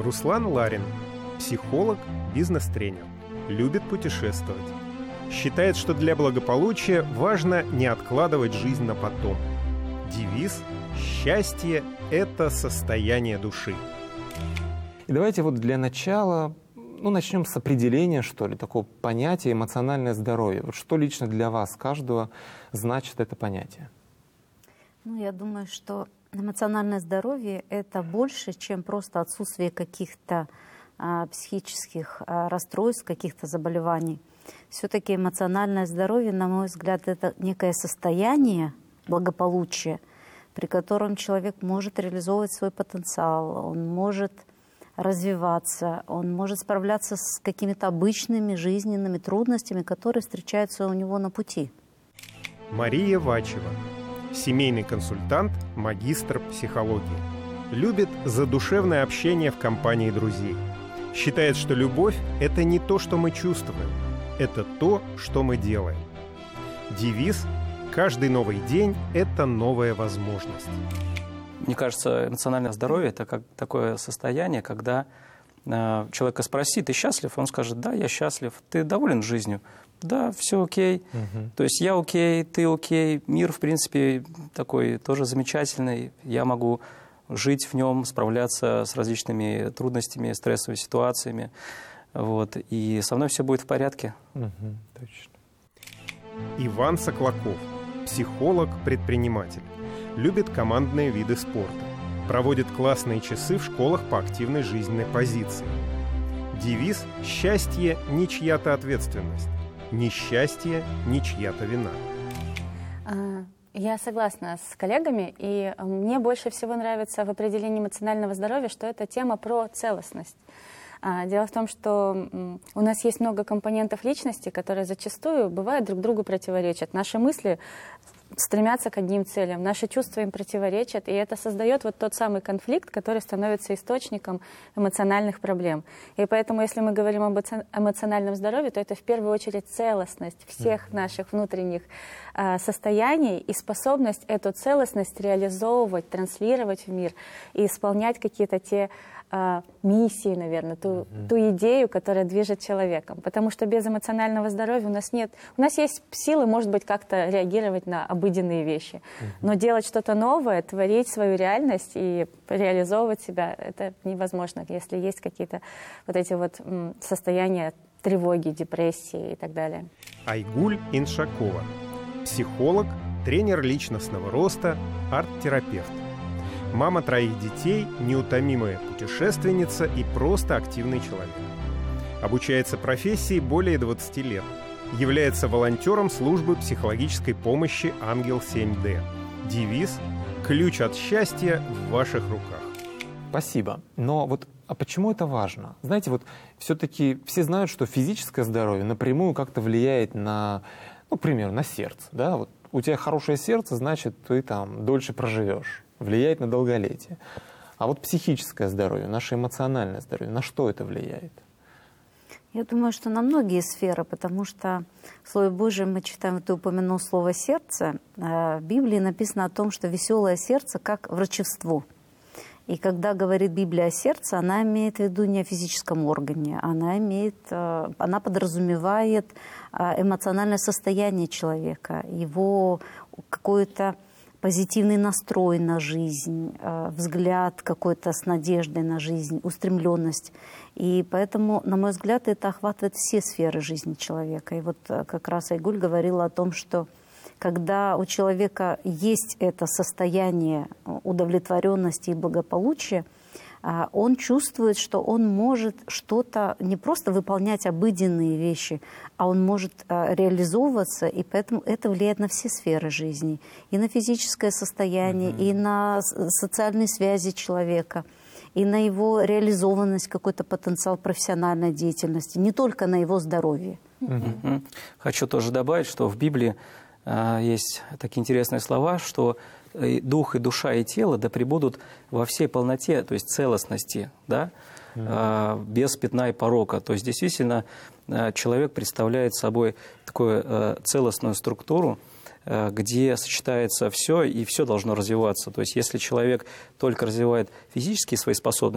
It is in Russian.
Руслан Ларин, психолог, бизнес-тренер, любит путешествовать. Считает, что для благополучия важно не откладывать жизнь на потом. Девиз «Счастье – это состояние души». И давайте вот для начала начнем с определения, что ли, такого понятия эмоциональное здоровье. Вот что лично для вас, каждого, значит это понятие? Я думаю, что эмоциональное здоровье — это больше, чем просто отсутствие каких-то психических расстройств, каких-то заболеваний. Все-таки эмоциональное здоровье, на мой взгляд, это некое состояние благополучия, при котором человек может реализовывать свой потенциал, он может развиваться, он может справляться с какими-то обычными жизненными трудностями, которые встречаются у него на пути. Мария Вачева, семейный консультант, магистр психологии. Любит задушевное общение в компании друзей. Считает, что любовь – это не то, что мы чувствуем, это то, что мы делаем. Девиз «Каждый новый день – это новая возможность». Мне кажется, эмоциональное здоровье – это как такое состояние, когда человека спросит: ты счастлив? Он скажет: да, я счастлив. Ты доволен жизнью? Да, все окей. То есть я окей, ты окей. Мир, в принципе, такой тоже замечательный. Я могу жить в нем, справляться с различными трудностями, стрессовыми ситуациями. И со мной все будет в порядке. Точно. Иван Соклаков, психолог, предприниматель. Любит командные виды спорта. Проводит классные часы в школах по активной жизненной позиции. Девиз «Счастье – не чья-то ответственность. Несчастье – не чья-то вина». Я согласна с коллегами, и мне больше всего нравится в определении эмоционального здоровья, что это тема про целостность. Дело в том, что у нас есть много компонентов личности, которые зачастую бывают друг другу противоречат. Наши мысли стремятся к одним целям, наши чувства им противоречат, и это создает вот тот самый конфликт, который становится источником эмоциональных проблем. И поэтому, если мы говорим об эмоциональном здоровье, то это в первую очередь целостность всех наших внутренних состояний и способность эту целостность реализовывать, транслировать в мир и исполнять какие-то те миссии, наверное, ту идею, которая движет человеком. Потому что без эмоционального здоровья у нас нет... У нас есть силы, может быть, как-то реагировать на обыденные вещи. Но делать что-то новое, творить свою реальность и реализовывать себя, это невозможно, если есть какие-то вот эти вот состояния тревоги, депрессии и так далее. Айгуль Иншакова, психолог, тренер личностного роста, арт-терапевт. Мама 3 детей, неутомимая путешественница и просто активный человек. Обучается профессии более 20 лет. Является волонтером службы психологической помощи «Ангел 7D». Девиз «Ключ от счастья в ваших руках». Спасибо. Но а почему это важно? Знаете, все-таки все знают, что физическое здоровье напрямую как-то влияет на, например, на сердце. Да? У тебя хорошее сердце, значит, ты там дольше проживешь. Влияет на долголетие. А психическое здоровье, наше эмоциональное здоровье, на что это влияет? Я думаю, что на многие сферы, потому что в Слове Божьем мы читаем, ты упомянул слово «сердце». В Библии написано о том, что веселое сердце как врачевство. И когда говорит Библия о сердце, она имеет в виду не о физическом органе, она подразумевает эмоциональное состояние человека, его какое-то позитивный настрой на жизнь, взгляд какой-то с надеждой на жизнь, устремленность. И поэтому, на мой взгляд, это охватывает все сферы жизни человека. И как раз Айгуль говорила о том, что когда у человека есть это состояние удовлетворенности и благополучия, он чувствует, что он может что-то не просто выполнять обыденные вещи, а он может реализовываться, и поэтому это влияет на все сферы жизни, и на физическое состояние, и на социальные связи человека, и на его реализованность, какой-то потенциал профессиональной деятельности, не только на его здоровье. Хочу тоже добавить, что в Библии есть такие интересные слова, что дух и душа и тело да пребудут во всей полноте, то есть целостности, да, без пятна и порока. То есть действительно человек представляет собой такую целостную структуру, где сочетается все, и все должно развиваться. То есть если человек только развивает физические свои способности,